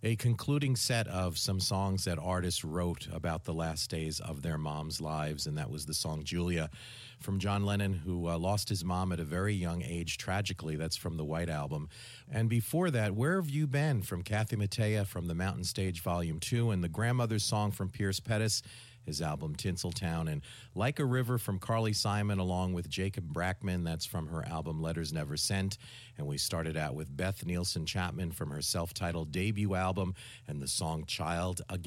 A concluding set of some songs that artists wrote about the last days of their moms' lives, and that was the song Julia from John Lennon, who lost his mom at a very young age, tragically. That's from the White Album. And before that, Where Have You Been from Kathy Mattea from the Mountain Stage Volume 2, and the Grandmother's Song from Pierce Pettis, his album Tinseltown, and Like a River from Carly Simon along with Jacob Brackman, that's from her album Letters Never Sent. And we started out with Beth Nielsen Chapman from her self-titled debut album and the song Child Again.